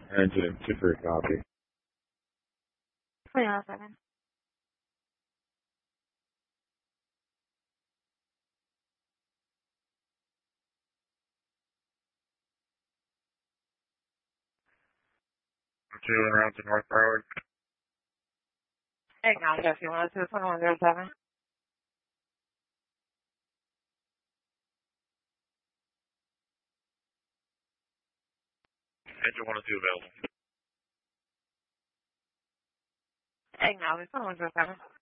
Engine 2 for a copy. 2107. I'm 2 around to North Broward. Acknowledge Jesse 102 2107. Engine 102 available. Acknowledge 2107.